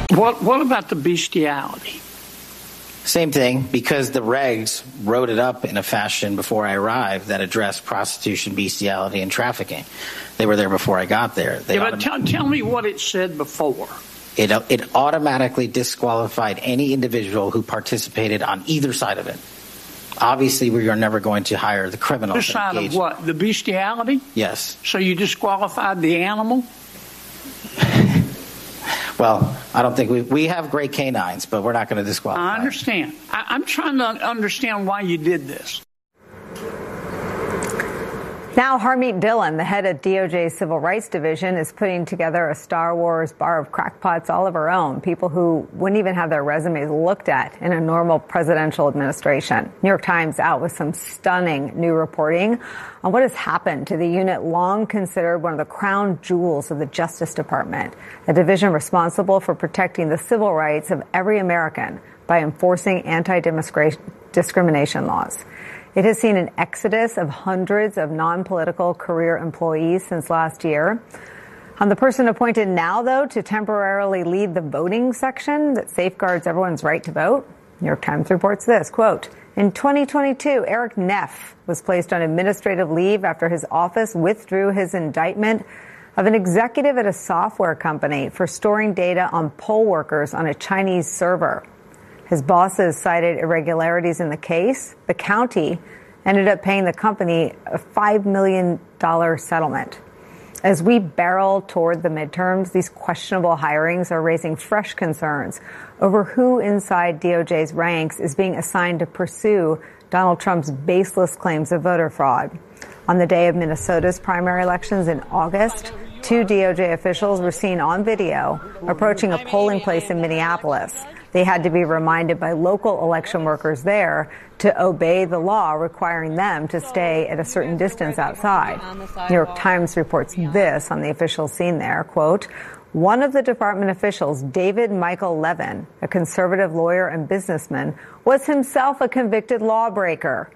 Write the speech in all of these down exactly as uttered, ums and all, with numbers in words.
What, what about the bestiality? Same thing, because the regs wrote it up in a fashion before I arrived that addressed prostitution, bestiality, and trafficking. They were there before I got there. They yeah, but autom- tell, tell me what it said before. It, it automatically disqualified any individual who participated on either side of it. Obviously, we are never going to hire the criminals. This side of what? The bestiality? Yes. So you disqualified the animal? Well, I don't think we we have great canines, but we're not going to disqualify. I understand. I, I'm trying to understand why you did this. Now, Harmeet Dillon, the head of D O J's Civil Rights Division, is putting together a Star Wars bar of crackpots all of her own, people who wouldn't even have their resumes looked at in a normal presidential administration. New York Times out with some stunning new reporting on what has happened to the unit long considered one of the crown jewels of the Justice Department, a division responsible for protecting the civil rights of every American by enforcing anti-discrimination laws. It has seen an exodus of hundreds of non-political career employees since last year. On the person appointed now, though, to temporarily lead the voting section that safeguards everyone's right to vote, New York Times reports this, quote, in twenty twenty-two, Eric Neff was placed on administrative leave after his office withdrew his indictment of an executive at a software company for storing data on poll workers on a Chinese server. His bosses cited irregularities in the case. The county ended up paying the company a five million dollars settlement. As we barrel toward the midterms, these questionable hirings are raising fresh concerns over who inside D O J's ranks is being assigned to pursue Donald Trump's baseless claims of voter fraud. On the day of Minnesota's primary elections in August, two D O J officials were seen on video approaching a polling place in Minneapolis. They had to be reminded by local election workers there to obey the law requiring them to stay at a certain distance outside. New York Times reports this on the officials seen there, quote, one of the department officials, David Michael Levin, a conservative lawyer and businessman, was himself a convicted lawbreaker.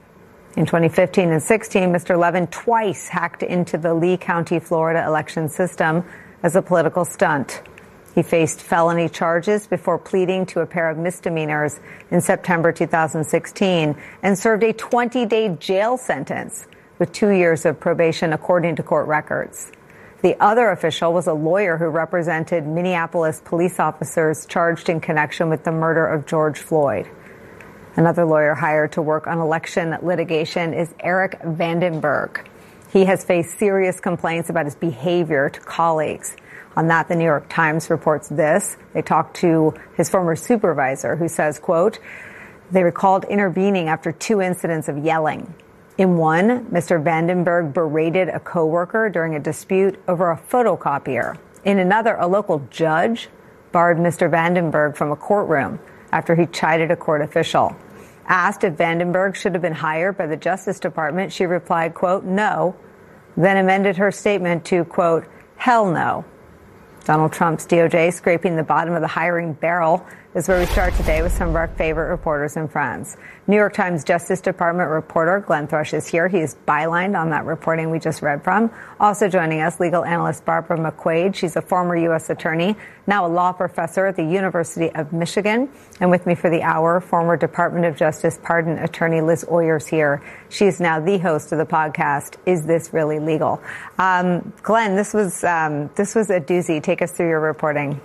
In twenty fifteen and sixteen, Mister Levin twice hacked into the Lee County, Florida election system as a political stunt. He faced felony charges before pleading to a pair of misdemeanors in September two thousand sixteen and served a twenty-day jail sentence with two years of probation, according to court records. The other official was a lawyer who represented Minneapolis police officers charged in connection with the murder of George Floyd. Another lawyer hired to work on election litigation is Eric Vandenberg. He has faced serious complaints about his behavior to colleagues. On that, the New York Times reports this. They talked to his former supervisor who says, quote, they recalled intervening after two incidents of yelling. In one, Mister Vandenberg berated a coworker during a dispute over a photocopier. In another, a local judge barred Mister Vandenberg from a courtroom after he chided a court official. Asked if Vandenberg should have been hired by the Justice Department, she replied, quote, no, then amended her statement to, quote, hell no. Donald Trump's D O J scraping the bottom of the hiring barrel is where we start today with some of our favorite reporters and friends. New York Times Justice Department reporter Glenn Thrush is here. He is bylined on that reporting we just read from. Also joining us, legal analyst Barbara McQuaid. She's a former U S attorney, now a law professor at the University of Michigan. And with me for the hour, former Department of Justice pardon attorney Liz Oyers here. She is now the host of the podcast, Is This Really Legal? Um, Glenn, this was um, this was a doozy. Take us through your reporting.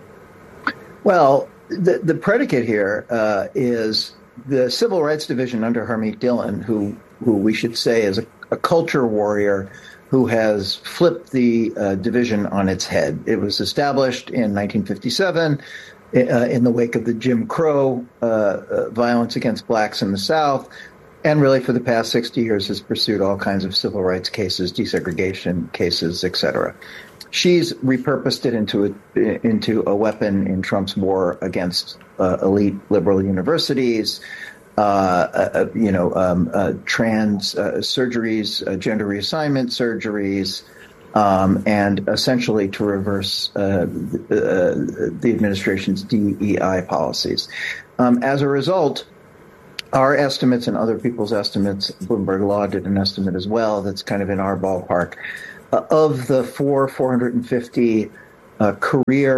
Well, the, the predicate here uh, is the Civil Rights Division under Harmeet Dillon, who who we should say is a, a culture warrior who has flipped the uh, division on its head. It was established in nineteen fifty-seven uh, in the wake of the Jim Crow uh, uh, violence against blacks in the South, and really for the past sixty years has pursued all kinds of civil rights cases, desegregation cases, et cetera. She's repurposed it into a, into a weapon in Trump's war against uh, elite liberal universities, uh, uh, you know, um, uh, trans uh, surgeries, uh, gender reassignment surgeries, um, and essentially to reverse uh, the, uh, the administration's D E I policies. Um, as a result, our estimates and other people's estimates, Bloomberg Law did an estimate as well that's kind of in our ballpark, Uh, of the four, four hundred fifty uh, career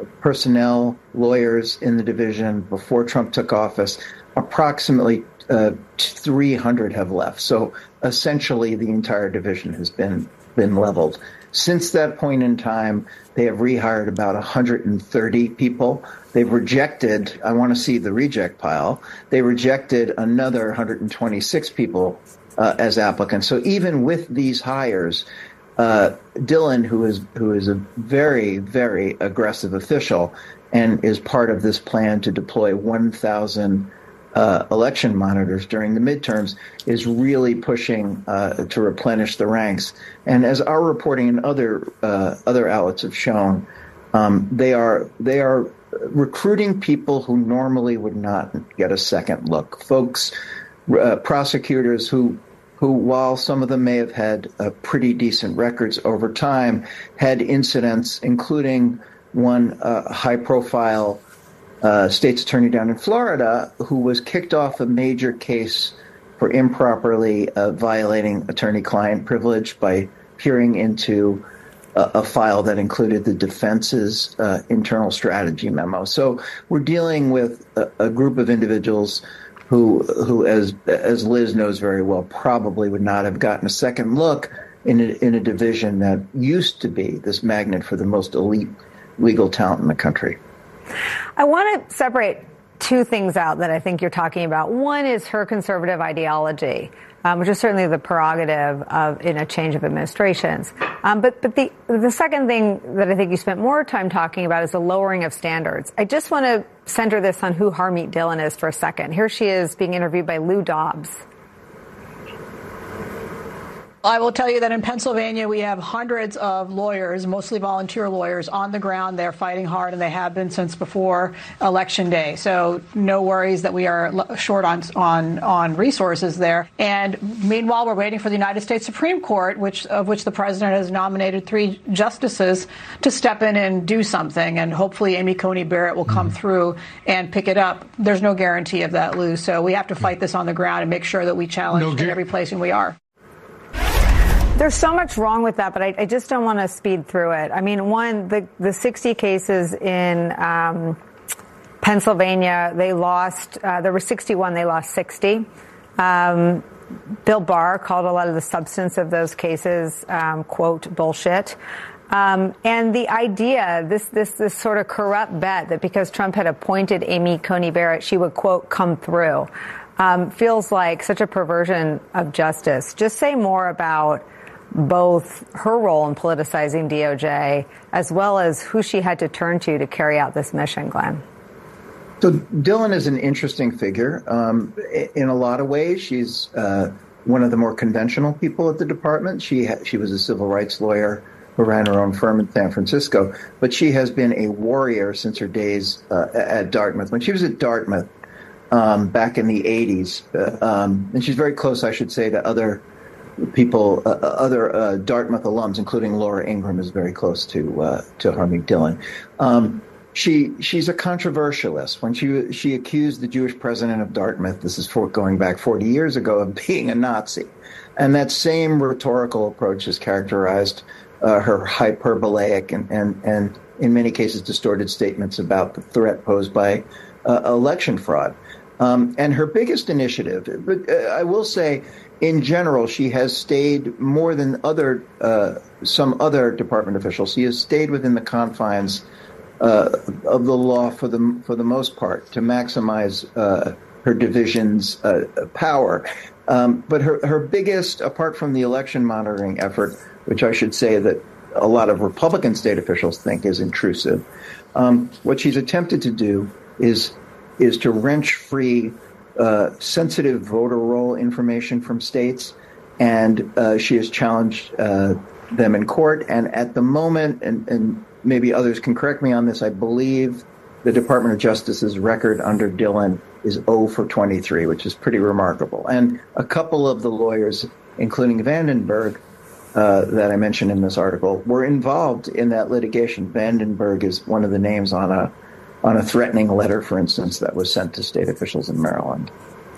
personnel, lawyers in the division before Trump took office. Approximately uh, three hundred have left. So essentially the entire division has been been leveled. Since that point in time, they have rehired about one hundred thirty people. They've rejected, I want to see the reject pile, they rejected another one hundred twenty-six people uh, as applicants. So even with these hires, uh, Dillon, who is who is a very, very aggressive official and is part of this plan to deploy one thousand Uh, election monitors during the midterms, is really pushing uh, to replenish the ranks. And as our reporting and other uh, other outlets have shown, um, they are they are recruiting people who normally would not get a second look. Folks, uh, prosecutors who who, while some of them may have had uh, pretty decent records over time, had incidents, including one uh, high-profile Uh, state's attorney down in Florida who was kicked off a major case for improperly uh, violating attorney-client privilege by peering into a, a file that included the defense's uh, internal strategy memo. So we're dealing with a, a group of individuals who, who, as as Liz knows very well, probably would not have gotten a second look in a, in a division that used to be this magnet for the most elite legal talent in the country. I want to separate two things out that I think you're talking about. One is her conservative ideology, um, which is certainly the prerogative of in a change of administrations. Um, but but the the second thing that I think you spent more time talking about is the lowering of standards. I just want to center this on who Harmeet Dillon is for a second. Here she is being interviewed by Lou Dobbs. I will tell you that in Pennsylvania, we have hundreds of lawyers, mostly volunteer lawyers, on the ground. They're fighting hard, and they have been since before Election Day. So no worries that we are short on on on resources there. And meanwhile, we're waiting for the United States Supreme Court, which of which the president has nominated three justices to step in and do something. And hopefully Amy Coney Barrett will come through and pick it up. There's no guarantee of that, Lou. So we have to fight this on the ground and make sure that we challenge no in every place and we are. There's so much wrong with that, but I, I just don't want to speed through it. I mean, one, the, the sixty cases in um, Pennsylvania, they lost, uh, there were sixty-one, they lost sixty. Um, Bill Barr called a lot of the substance of those cases, um, quote, bullshit. Um, and the idea, this, this, this sort of corrupt bet that because Trump had appointed Amy Coney Barrett, she would, quote, come through, um, feels like such a perversion of justice. Just say more about both her role in politicizing D O J as well as who she had to turn to to carry out this mission, Glenn. So Dillon is an interesting figure. Um, in a lot of ways, she's uh, one of the more conventional people at the department. She ha- she was a civil rights lawyer who ran her own firm in San Francisco, but she has been a warrior since her days uh, at Dartmouth. When she was at Dartmouth um, back in the eighties, uh, um, and she's very close, I should say, to other people, uh, other uh, Dartmouth alums, including Laura Ingraham, is very close to uh, to Harmeet Dillon. Um, she she's a controversialist. When she she accused the Jewish president of Dartmouth, this is for going back forty years ago, of being a Nazi, and that same rhetorical approach has characterized uh, her hyperbolic and, and and in many cases distorted statements about the threat posed by uh, election fraud. Um, and her biggest initiative, but uh, I will say, in general, she has stayed more than other uh, some other department officials. She has stayed within the confines uh, of the law for the for the most part to maximize uh, her division's uh, power. Um, but her her biggest, apart from the election monitoring effort, which I should say that a lot of Republican state officials think is intrusive, um, what she's attempted to do is is to wrench free uh, sensitive voter roll information from states, and uh, she has challenged uh, them in court. And at the moment, and, and maybe others can correct me on this, I believe the Department of Justice's record under Dillon is zero for twenty-three, which is pretty remarkable. And a couple of the lawyers, including Vandenberg, uh, that I mentioned in this article, were involved in that litigation. Vandenberg is one of the names on a on a threatening letter, for instance, that was sent to state officials in Maryland.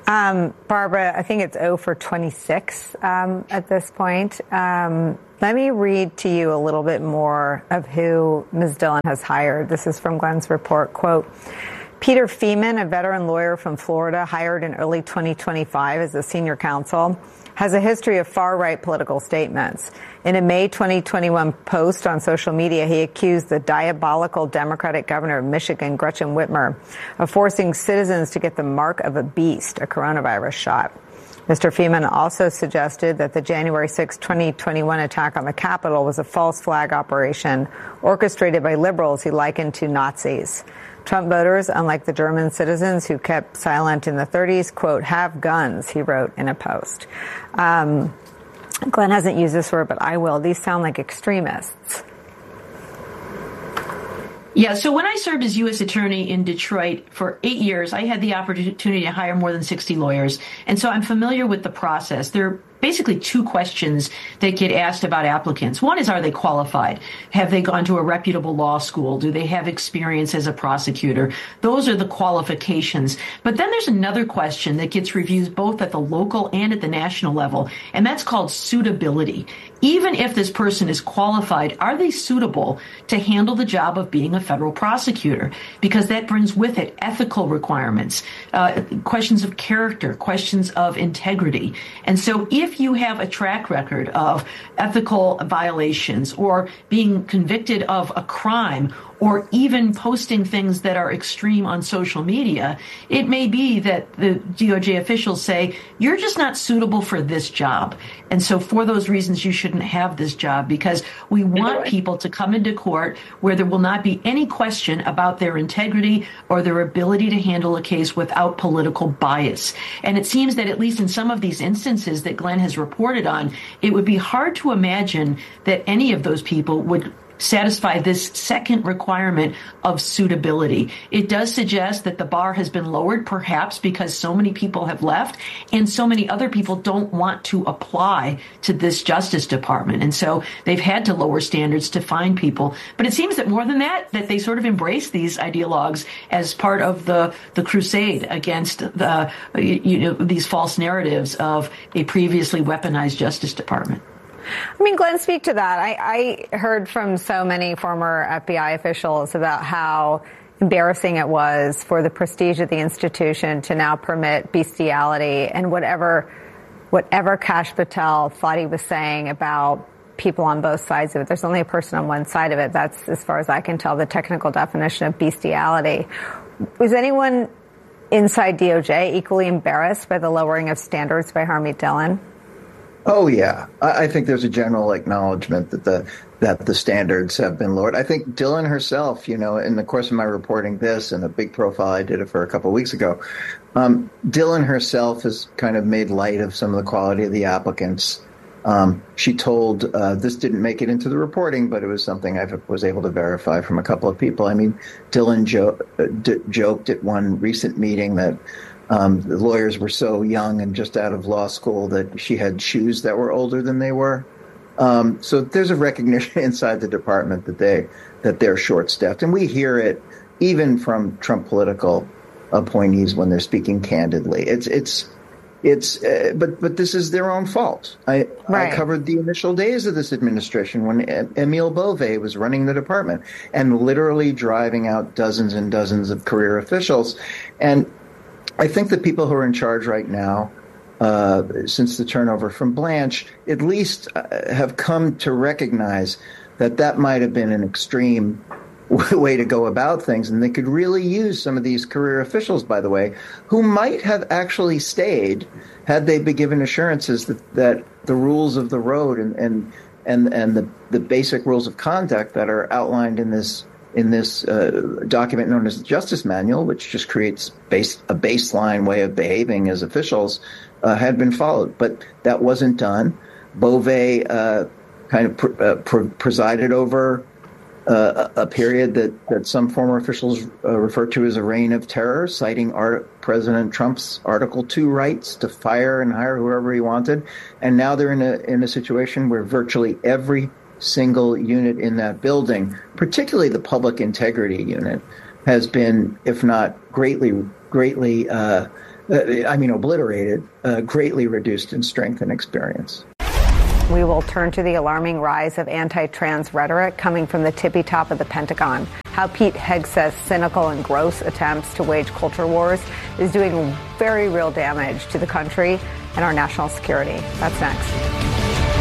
Um, Barbara, I think it's zero for twenty-six um, at this point. Um, let me read to you a little bit more of who Miz Dhillon has hired. This is from Glenn's report. Quote, Peter Feeman, a veteran lawyer from Florida, hired in early twenty twenty-five as a senior counsel, has a history of far-right political statements. In a May twenty twenty-one post on social media, he accused the diabolical Democratic governor of Michigan, Gretchen Whitmer, of forcing citizens to get the mark of a beast, a coronavirus shot. Mister Feeman also suggested that the January sixth, twenty twenty-one attack on the Capitol was a false flag operation orchestrated by liberals he likened to Nazis. Trump voters, unlike the German citizens who kept silent in the thirties, quote, have guns, he wrote in a post. Um, Glenn hasn't used this word, but I will. These sound like extremists. Yeah, so when I served as U S attorney in Detroit for eight years, I had the opportunity to hire more than sixty lawyers. And so I'm familiar with the process. There are basically two questions that get asked about applicants. One is, are they qualified? Have they gone to a reputable law school? Do they have experience as a prosecutor? Those are the qualifications. But then there's another question that gets reviewed both at the local and at the national level, and that's called suitability. Even if this person is qualified, are they suitable to handle the job of being a federal prosecutor? Because that brings with it ethical requirements, uh, questions of character, questions of integrity. And so if If you have a track record of ethical violations or being convicted of a crime or even posting things that are extreme on social media, it may be that the D O J officials say, you're just not suitable for this job. And so for those reasons, you shouldn't have this job, because we want people to come into court where there will not be any question about their integrity or their ability to handle a case without political bias. And it seems that at least in some of these instances that Glenn has reported on, it would be hard to imagine that any of those people would satisfy this second requirement of suitability. It does suggest that the bar has been lowered, perhaps because so many people have left and so many other people don't want to apply to this Justice Department. And so they've had to lower standards to find people. But it seems that more than that, that they sort of embrace these ideologues as part of the, the crusade against the, you know, these false narratives of a previously weaponized Justice Department. I mean, Glenn, speak to that. I, I heard from so many former F B I officials about how embarrassing it was for the prestige of the institution to now permit bestiality, and whatever, whatever Kash Patel thought he was saying about people on both sides of it. There's only a person on one side of it. That's, as far as I can tell, the technical definition of bestiality. Was anyone inside D O J equally embarrassed by the lowering of standards by Harmeet Dhillon? Oh, yeah. I think there's a general acknowledgement that the that the standards have been lowered. I think Dhillon herself, you know, in the course of my reporting this and a big profile I did it for a couple of weeks ago, um, Dhillon herself has kind of made light of some of the quality of the applicants. Um, she told, uh, this didn't make it into the reporting, but it was something I was able to verify from a couple of people. I mean, Dhillon jo- d- joked at one recent meeting that Um, the lawyers were so young and just out of law school that she had shoes that were older than they were. Um, so there's a recognition inside the department that they that they're short-staffed, and we hear it even from Trump political appointees when they're speaking candidly. It's it's it's uh, but but this is their own fault. I, right. I covered the initial days of this administration when Emile Beauvais was running the department and literally driving out dozens and dozens of career officials. And I think the people who are in charge right now, uh, since the turnover from Blanche, at least uh, have come to recognize that that might have been an extreme way to go about things. And they could really use some of these career officials, by the way, who might have actually stayed had they been given assurances that, that the rules of the road and, and, and, and the, the basic rules of conduct that are outlined in this in this uh, document known as the Justice Manual, which just creates base, a baseline way of behaving as officials, uh, had been followed. But that wasn't done. Beauvais uh, kind of pr- uh, pr- presided over uh, a period that, that some former officials uh, refer to as a reign of terror, citing Art- President Trump's Article two rights to fire and hire whoever he wanted. And now they're in a in a situation where virtually every single unit in that building, particularly the public integrity unit, has been, if not greatly, greatly uh, uh, I mean obliterated, uh, greatly reduced in strength and experience. We will turn to the alarming rise of anti-trans rhetoric coming from the tippy top of the Pentagon. How Pete Hegseth's cynical and gross attempts to wage culture wars is doing very real damage to the country and our national security. That's next.